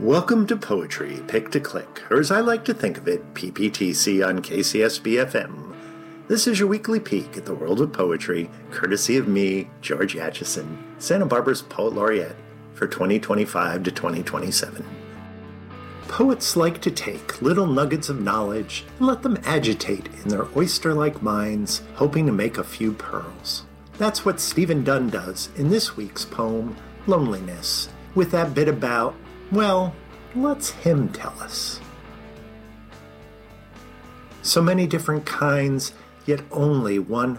Welcome to Poetry Pick to Click, or as I like to think of it, PPTC on KCSB-FM. This is your weekly peek at the world of poetry, courtesy of me, George Atchison, Santa Barbara's Poet Laureate for 2025 to 2027. Poets like to take little nuggets of knowledge and let them agitate in their oyster-like minds, hoping to make a few pearls. That's what Stephen Dunn does in this week's poem, Loneliness, with that bit about, well, let's him tell us. So many different kinds, yet only one